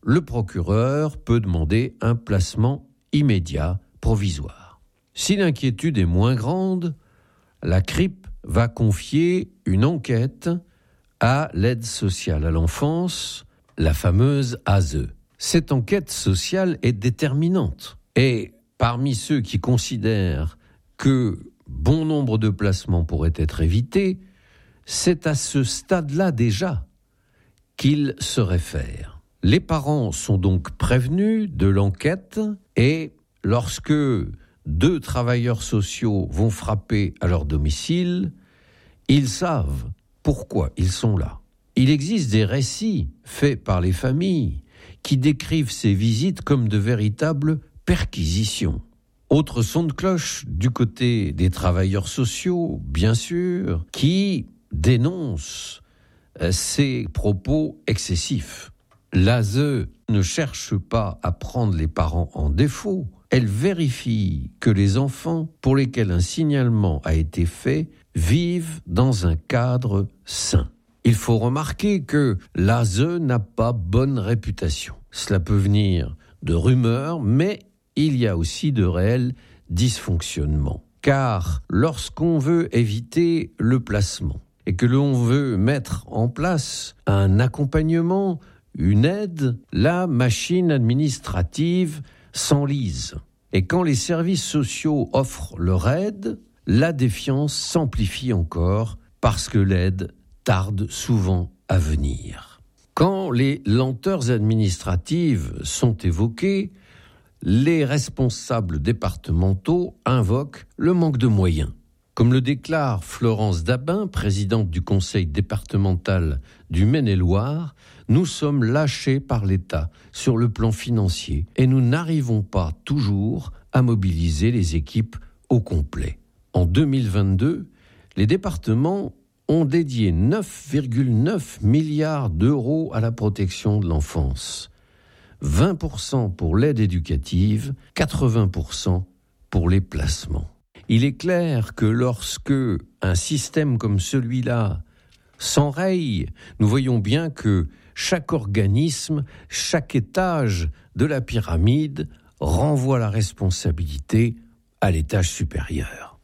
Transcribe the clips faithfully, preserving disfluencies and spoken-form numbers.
le procureur peut demander un placement immédiat provisoire. Si l'inquiétude est moins grande, la C R I P va confier une enquête à l'aide sociale à l'enfance, la fameuse A S E. Cette enquête sociale est déterminante. Et parmi ceux qui considèrent que bon nombre de placements pourraient être évités, c'est à ce stade-là déjà qu'ils se réfèrent. Les parents sont donc prévenus de l'enquête et lorsque deux travailleurs sociaux vont frapper à leur domicile, ils savent pourquoi ils sont là. Il existe des récits faits par les familles qui décrivent ces visites comme de véritables perquisitions. Autre son de cloche du côté des travailleurs sociaux, bien sûr, qui dénoncent ces propos excessifs. L'A S E ne cherche pas à prendre les parents en défaut. Elle vérifie que les enfants pour lesquels un signalement a été fait vivent dans un cadre sain. Il faut remarquer que l'A S E n'a pas bonne réputation. Cela peut venir de rumeurs, mais il y a aussi de réels dysfonctionnements. Car lorsqu'on veut éviter le placement et que l'on veut mettre en place un accompagnement, une aide, la machine administrative s'enlise. Et quand les services sociaux offrent leur aide, la défiance s'amplifie encore parce que l'aide tarde souvent à venir. Quand les lenteurs administratives sont évoquées, les responsables départementaux invoquent le manque de moyens. Comme le déclare Florence Dabin, présidente du conseil départemental du Maine-et-Loire, nous sommes lâchés par l'État sur le plan financier et nous n'arrivons pas toujours à mobiliser les équipes au complet. En deux mille vingt-deux, les départements ont dédié neuf virgule neuf milliards d'euros à la protection de l'enfance. vingt pour cent pour l'aide éducative, quatre-vingts pour cent pour les placements. Il est clair que lorsque un système comme celui-là s'enraye, nous voyons bien que chaque organisme, chaque étage de la pyramide renvoie la responsabilité à l'étage supérieur.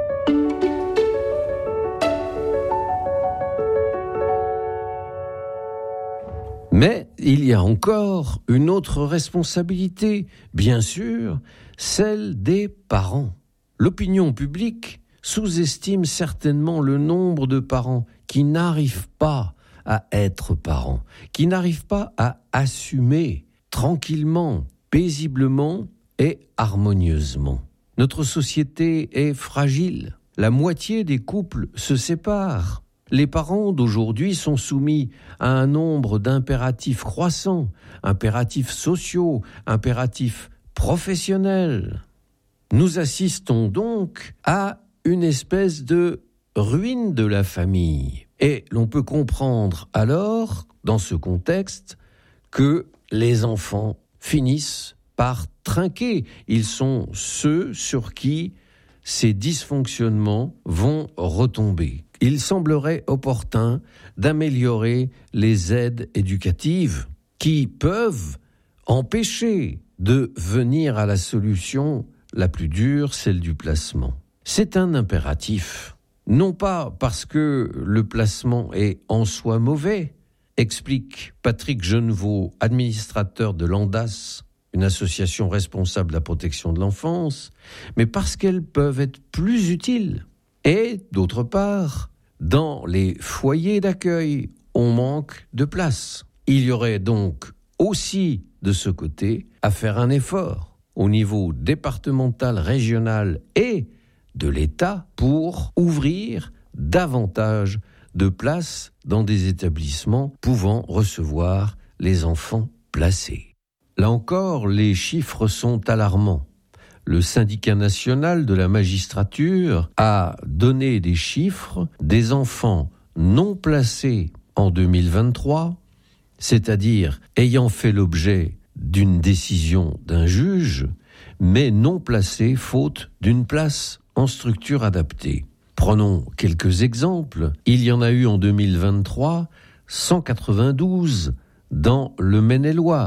Mais il y a encore une autre responsabilité, bien sûr, celle des parents. L'opinion publique sous-estime certainement le nombre de parents qui n'arrivent pas à être parents, qui n'arrivent pas à assumer tranquillement, paisiblement et harmonieusement. Notre société est fragile. La moitié des couples se séparent. Les parents d'aujourd'hui sont soumis à un nombre d'impératifs croissants, impératifs sociaux, impératifs professionnels. Nous assistons donc à une espèce de ruine de la famille. Et l'on peut comprendre alors, dans ce contexte, que les enfants finissent par trinquer. Ils sont ceux sur qui ces dysfonctionnements vont retomber. Il semblerait opportun d'améliorer les aides éducatives qui peuvent empêcher de venir à la solution la plus dure, celle du placement. C'est un impératif, non pas parce que le placement est en soi mauvais, explique Patrick Genevaux, administrateur de l'ANDAS, une association responsable de la protection de l'enfance, mais parce qu'elles peuvent être plus utiles. Et d'autre part, dans les foyers d'accueil, on manque de place. Il y aurait donc aussi de ce côté à faire un effort au niveau départemental, régional et de l'État pour ouvrir davantage de places dans des établissements pouvant recevoir les enfants placés. Là encore, les chiffres sont alarmants. Le syndicat national de la magistrature a donné des chiffres des enfants non placés en deux mille vingt-trois, c'est-à-dire ayant fait l'objet d'une décision d'un juge, mais non placés faute d'une place en structure adaptée. Prenons quelques exemples. Il y en a eu en deux mille vingt-trois cent quatre-vingt-douze dans le Maine-et-Loire.